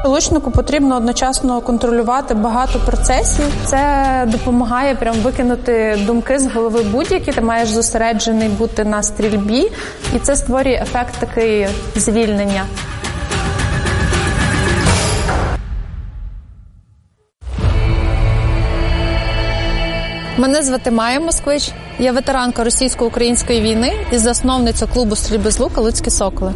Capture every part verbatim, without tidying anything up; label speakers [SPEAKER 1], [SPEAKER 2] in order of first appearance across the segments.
[SPEAKER 1] Лучнику потрібно одночасно контролювати багато процесів. Це допомагає прям викинути думки з голови будь-які. Ти маєш зосереджений бути на стрільбі, і це створює ефект такий звільнення. Мене звати Майя Москвич. Я ветеранка російсько-української війни і засновниця клубу стрільби з лука «Луцькі соколи».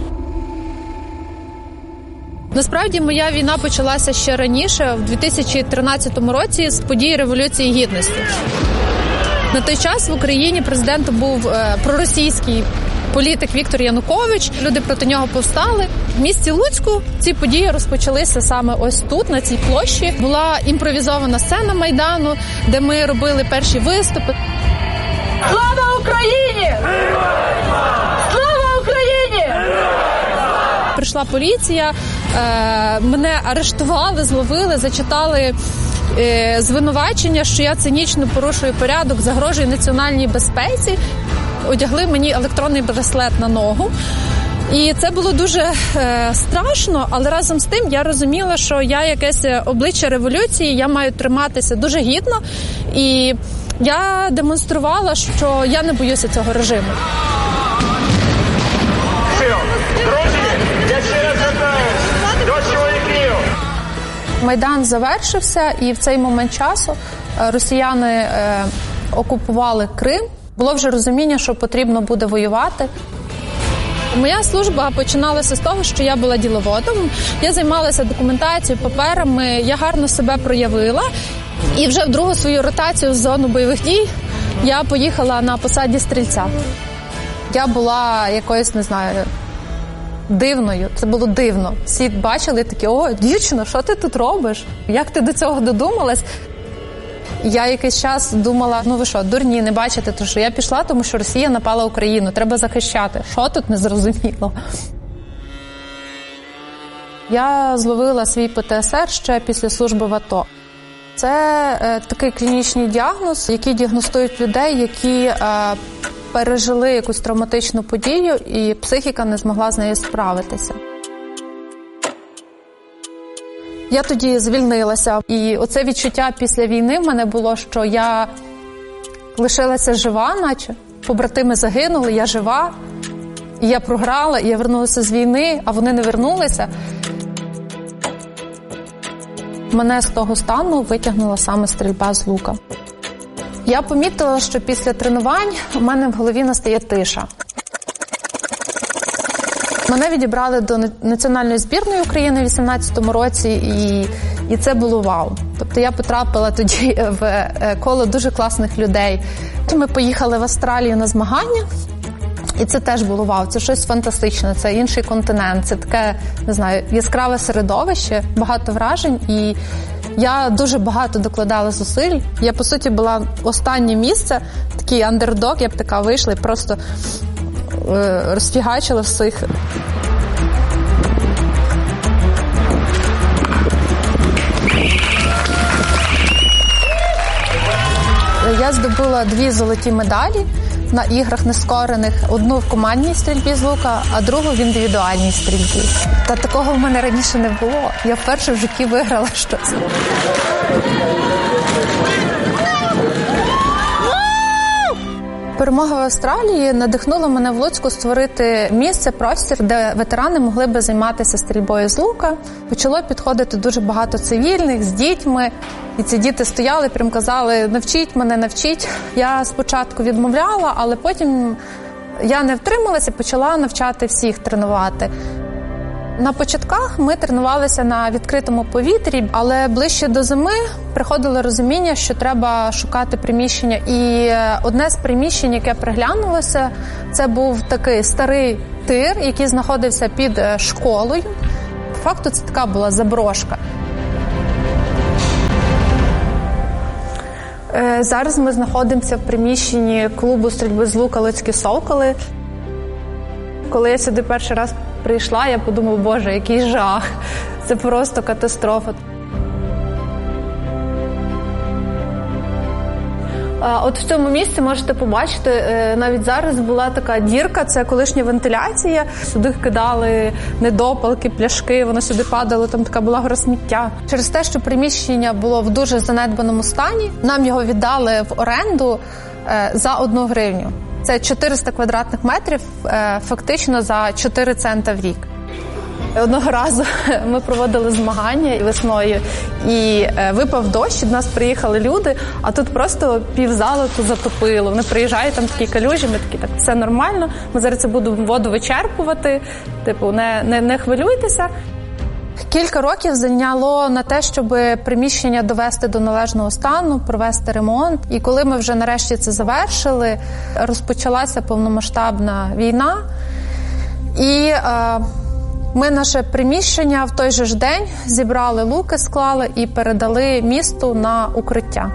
[SPEAKER 1] Насправді, моя війна почалася ще раніше, в дві тисячі тринадцятому році, з подій Революції Гідності. На той час в Україні президентом був е, проросійський політик Віктор Янукович. Люди проти нього повстали. В місті Луцьку ці події розпочалися саме ось тут, на цій площі. Була імпровізована сцена Майдану, де ми робили перші виступи.
[SPEAKER 2] Слава Україні! Слава Україні!
[SPEAKER 1] Прийшла поліція, е, мене арештували, зловили, зачитали е, звинувачення, що я цинічно порушую порядок, загрожую національній безпеці. Одягли мені електронний браслет на ногу. І це було дуже е, страшно, але разом з тим я розуміла, що я якесь обличчя революції, я маю триматися дуже гідно. І я демонструвала, що я не боюся цього режиму.
[SPEAKER 3] Друзі, я ще раз звертаюся до чоловіків.
[SPEAKER 1] Майдан завершився, і в цей момент часу росіяни е, окупували Крим. Було вже розуміння, що потрібно буде воювати. Моя служба починалася з того, що я була діловодом. Я займалася документацією, паперами, я гарно себе проявила. І вже в другу свою ротацію з зону бойових дій я поїхала на посаді стрільця. Я була якоюсь, не знаю, дивною. Це було дивно. Всі бачили такі: о, дівчино, що ти тут робиш? Як ти до цього додумалась? Я якийсь час думала, ну ви що, дурні, не бачите, то що я пішла, тому що Росія напала Україну, треба захищати. Що тут незрозуміло? Я зловила свій Пе Те Ес Ер ще після служби в АТО. Це е, такий клінічний діагноз, який діагностують людей, які е, пережили якусь травматичну подію, і психіка не змогла з нею справитися. Я тоді звільнилася, і оце відчуття після війни в мене було, що я лишилася жива, наче побратими загинули, я жива, і я програла, і я вернулася з війни, а вони не вернулися. Мене з того стану витягнула саме стрільба з лука. Я помітила, що після тренувань у мене в голові настає тиша. Мене відібрали до національної збірної України у вісімнадцятому році, і, і це було вау. Тобто я потрапила тоді в коло дуже класних людей. Ми поїхали в Австралію на змагання, і це теж було вау. Це щось фантастичне, це інший континент, це таке, не знаю, яскраве середовище, багато вражень, і я дуже багато докладала зусиль. Я, по суті, була останнє місце, такий андердог, я б така вийшла і просто розфігачила всіх. Я здобула дві золоті медалі на іграх нескорених. Одну в командній стрільбі з лука, а другу в індивідуальній стрільбі. Та такого в мене раніше не було. Я вперше в житті виграла щось. Перемога в Австралії надихнула мене в Луцьку створити місце, простір, де ветерани могли би займатися стрільбою з лука. Почало підходити дуже багато цивільних з дітьми, і ці діти стояли, прям казали: навчіть мене, навчіть. Я спочатку відмовляла, але потім я не втрималася і почала навчати всіх тренувати. На початках ми тренувалися на відкритому повітрі, але ближче до зими приходило розуміння, що треба шукати приміщення. І одне з приміщень, яке приглянулося, це був такий старий тир, який знаходився під школою. По факту це така була заброшка. Зараз ми знаходимося в приміщенні клубу стрільби з лука «Луцькі соколи». Коли я сюди перший раз прийшла, я подумала: боже, який жах, це просто катастрофа. От в цьому місці можете побачити, навіть зараз була така дірка, це колишня вентиляція. Сюди кидали недопалки, пляшки, воно сюди падало, там така була гора сміття. Через те, що приміщення було в дуже занедбаному стані, нам його віддали в оренду за одну гривню. Це чотириста квадратних метрів, фактично за чотири цента в рік. Одного разу ми проводили змагання весною, і випав дощ, до нас приїхали люди, а тут просто півзалу затопило. Вони приїжджають, там такі калюжі, ми такі, так, все нормально, ми зараз це будемо воду вичерпувати, типу, не, не, не хвилюйтеся. Кілька років зайняло на те, щоб приміщення довести до належного стану, провести ремонт. І коли ми вже нарешті це завершили, розпочалася повномасштабна війна. І е, ми наше приміщення в той же ж день зібрали луки, склали і передали місту на укриття.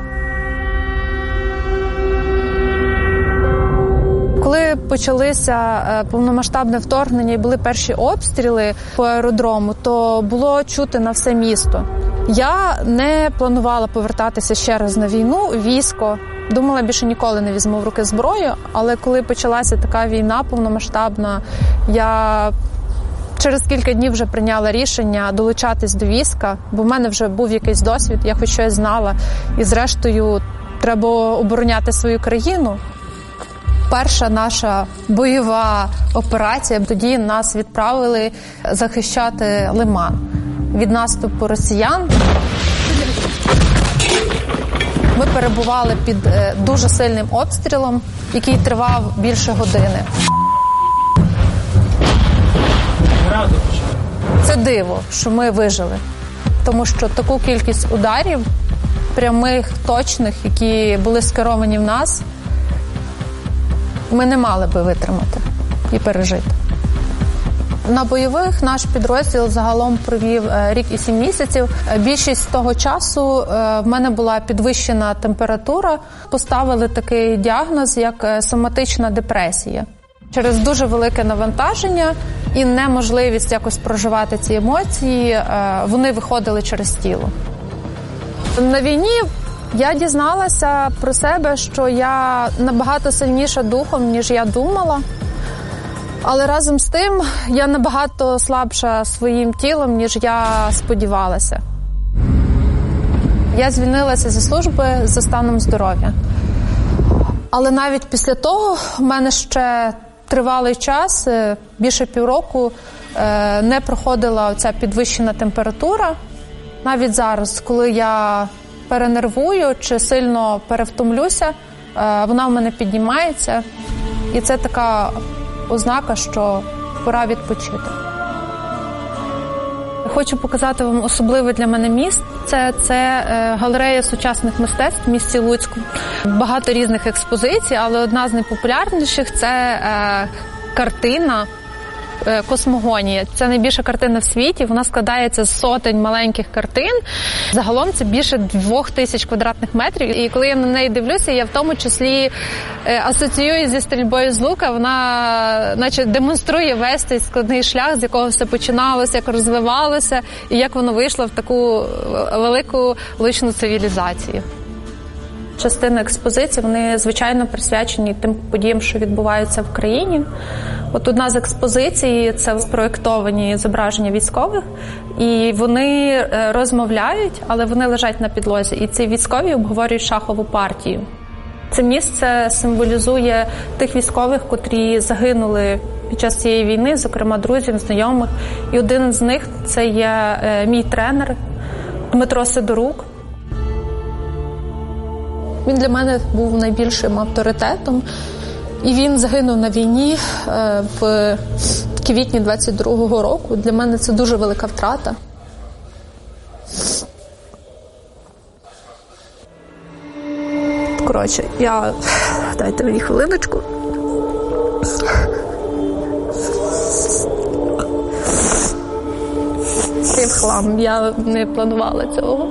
[SPEAKER 1] Коли почалися повномасштабне вторгнення і були перші обстріли по аеродрому, то було чути на все місто. Я не планувала повертатися ще раз на війну, військо. Думала, більше ніколи не візьму в руки зброю, але коли почалася така війна повномасштабна, я через кілька днів вже прийняла рішення долучатись до війська, бо в мене вже був якийсь досвід, я хоч щось знала. І зрештою, треба обороняти свою країну. Перша наша бойова операція, тоді нас відправили захищати Лиман від наступу росіян. Ми перебували під дуже сильним обстрілом, який тривав більше години. Це диво, що ми вижили, тому що таку кількість ударів, прямих, точних, які були скеровані в нас, ми не мали би витримати і пережити. На бойових наш підрозділ загалом провів рік і сім місяців. Більшість того часу в мене була підвищена температура. Поставили такий діагноз, як соматична депресія. Через дуже велике навантаження і неможливість якось проживати ці емоції, вони виходили через тіло. На війні я дізналася про себе, що я набагато сильніша духом, ніж я думала. Але разом з тим я набагато слабша своїм тілом, ніж я сподівалася. Я звільнилася зі служби за станом здоров'я. Але навіть після того в мене ще тривалий час, більше півроку, не проходила ця підвищена температура. Навіть зараз, коли я перенервую чи сильно перевтомлюся, вона в мене піднімається. І це така ознака, що пора відпочити. Хочу показати вам особливе для мене місце. Це, це галерея сучасних мистецтв в місті Луцьку. Багато різних експозицій, але одна з найпопулярніших – це е, картина «Космогонія». Це найбільша картина в світі, вона складається з сотень маленьких картин. Загалом це більше двох тисяч квадратних метрів. І коли я на неї дивлюся, я в тому числі асоціюю зі стрільбою з лука. Вона наче демонструє весь цей складний шлях, з якого все починалося, як розвивалося, і як воно вийшло в таку велику лучну цивілізацію. Частина експозиції, вони, звичайно, присвячені тим подіям, що відбуваються в країні. От одна з експозицій – це спроєктовані зображення військових, і вони розмовляють, але вони лежать на підлозі, і ці військові обговорюють шахову партію. Це місце символізує тих військових, котрі загинули під час цієї війни, зокрема друзів, знайомих. І один з них – це є мій тренер Дмитро Сидорук. Він для мене був найбільшим авторитетом, і він загинув на війні в квітні двадцять другого року. Для мене це дуже велика втрата. Коротше, я... Дайте мені хвилиночку. Це в хлам, я не планувала цього.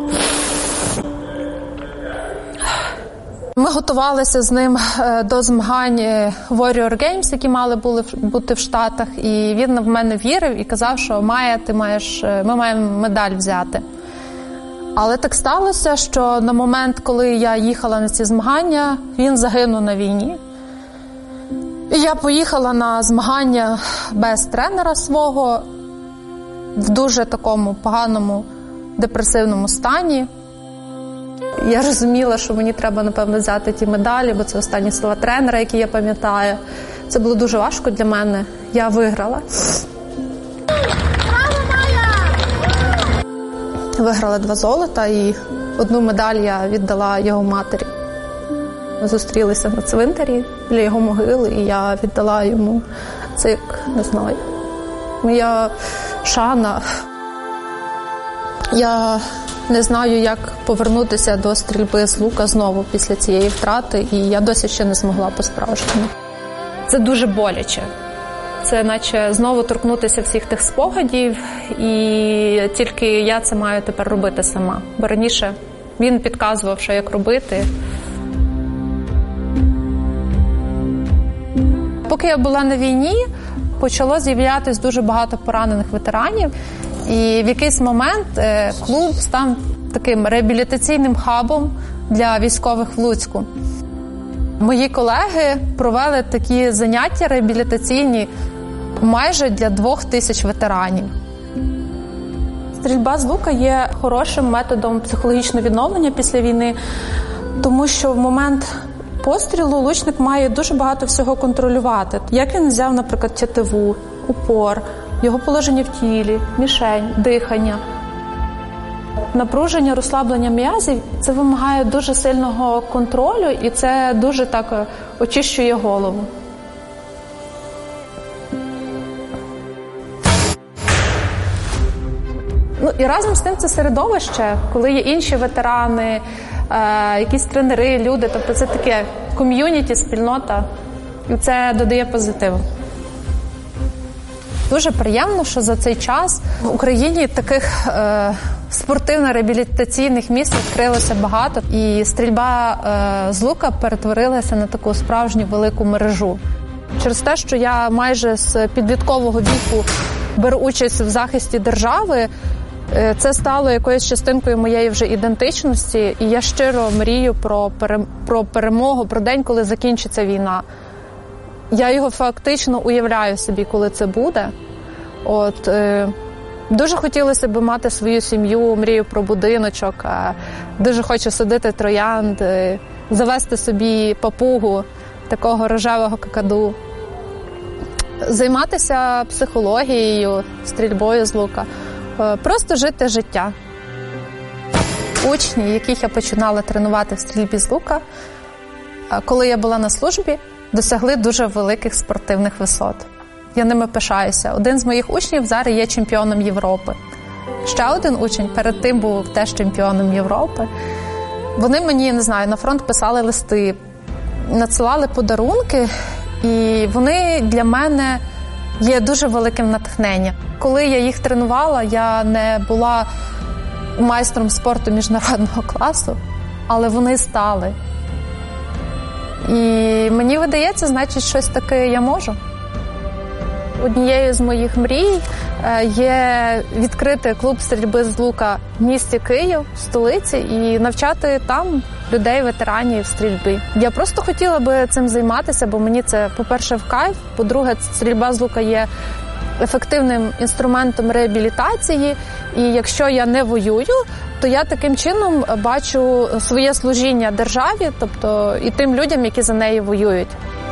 [SPEAKER 1] Ми готувалися з ним до змагань Warrior Games, які мали були бути в Штатах, і він в мене вірив і казав, що Майя, ти маєш, ми маємо медаль взяти. Але так сталося, що на момент, коли я їхала на ці змагання, він загинув на війні. І я поїхала на змагання без тренера свого, в дуже такому поганому депресивному стані. Я розуміла, що мені треба, напевно, взяти ті медалі, бо це останні слова тренера, які я пам'ятаю. Це було дуже важко для мене. Я виграла. Виграла два золота і одну медаль я віддала його матері. Ми зустрілися на цвинтарі біля його могили, і я віддала йому це, як, не знаю, моя шана. Я не знаю, як повернутися до стрільби з лука знову після цієї втрати, і я досі ще не змогла по-справжньому. Це дуже боляче. Це наче знову торкнутися всіх тих спогадів, і тільки я це маю тепер робити сама. Бо раніше він підказував, що як робити. Поки я була на війні, почало з'являтися дуже багато поранених ветеранів. І в якийсь момент клуб став таким реабілітаційним хабом для військових в Луцьку. Мої колеги провели такі заняття реабілітаційні майже для двох тисяч ветеранів. Стрільба з лука є хорошим методом психологічного відновлення після війни, тому що в момент пострілу лучник має дуже багато всього контролювати. Як він взяв, наприклад, тятиву, упор, його положення в тілі, мішень, дихання. Напруження, розслаблення м'язів – це вимагає дуже сильного контролю, і це дуже так очищує голову. Ну, і разом з тим це середовище, коли є інші ветерани, е, якісь тренери, люди, тобто це таке ком'юніті, спільнота, і це додає позитиву. Дуже приємно, що за цей час в Україні таких е, спортивно-реабілітаційних місць відкрилося багато, і стрільба е, з лука перетворилася на таку справжню велику мережу. Через те, що я майже з підліткового віку беру участь в захисті держави, е, це стало якоюсь частинкою моєї вже ідентичності, і я щиро мрію про, пере, про перемогу, про день, коли закінчиться війна. Я його фактично уявляю собі, коли це буде. От, е, дуже хотілося б мати свою сім'ю, мрію про будиночок, е, дуже хочу садити троянд, е, завести собі папугу, такого рожевого какаду, займатися психологією, стрільбою з лука, е, просто жити життя. Учні, яких я починала тренувати в стрільбі з лука, е, коли я була на службі, досягли дуже великих спортивних висот. Я ними пишаюся. Один з моїх учнів зараз є чемпіоном Європи. Ще один учень перед тим був теж чемпіоном Європи. Вони мені, не знаю, на фронт писали листи, надсилали подарунки, і вони для мене є дуже великим натхненням. Коли я їх тренувала, я не була майстром спорту міжнародного класу, але вони стали. І мені видається, значить, щось таке я можу. Однією з моїх мрій є відкрити клуб стрільби з лука в місті Київ, в столиці, і навчати там людей, ветеранів стрільби. Я просто хотіла би цим займатися, бо мені це, по-перше, в кайф, по-друге, стрільба з лука є ефективним інструментом реабілітації, і якщо я не воюю, то я таким чином бачу своє служіння державі, тобто і тим людям, які за неї воюють.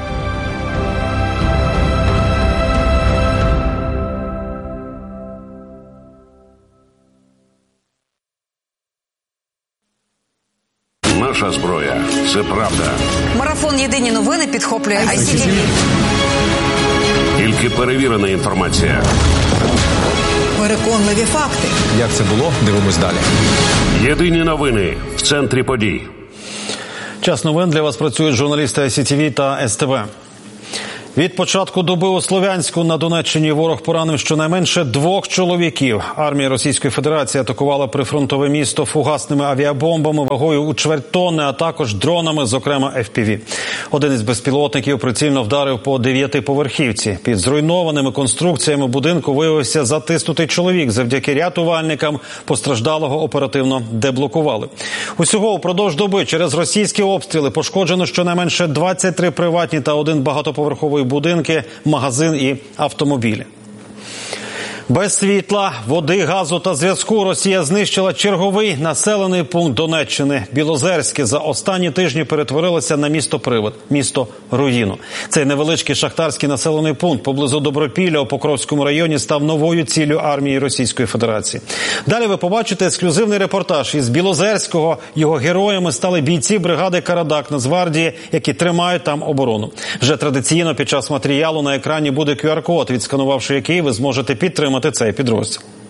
[SPEAKER 4] Наша зброя – це правда.
[SPEAKER 5] Марафон «Єдині новини» підхоплює ай сі ті ві.
[SPEAKER 4] Тільки перевірена інформація.
[SPEAKER 5] Переконливі факти.
[SPEAKER 6] Як це було? Дивимось далі.
[SPEAKER 4] Єдині новини в центрі подій.
[SPEAKER 6] Час новин для вас працюють журналісти ай сі ті ві та ес те ве.
[SPEAKER 7] Від початку доби у Слов'янську на Донеччині ворог поранив щонайменше двох чоловіків. Армія Російської Федерації атакувала прифронтове місто фугасними авіабомбами вагою у чверть тонни, а також дронами, зокрема еф пі ві. Один із безпілотників прицільно вдарив по дев'ятиповерхівці. Під зруйнованими конструкціями будинку виявився затиснутий чоловік. Завдяки рятувальникам постраждалого оперативно деблокували. Усього упродовж доби через російські обстріли пошкоджено щонайменше двадцять три приватні та один багатоповерховий будинки, магазин і автомобілі. Без світла, води, газу та зв'язку Росія знищила черговий населений пункт Донеччини. Білозерське за останні тижні перетворилося на місто-привид, місто-руїну. Цей невеличкий шахтарський населений пункт поблизу Добропілля у Покровському районі став новою ціллю армії Російської Федерації. Далі ви побачите ексклюзивний репортаж із Білозерського. Його героями стали бійці бригади «Карадак» Нацгвардії, які тримають там оборону. Вже традиційно під час матеріалу на екрані буде ку ар код, відсканувавши який ви зможете підтримати цей підрозділ.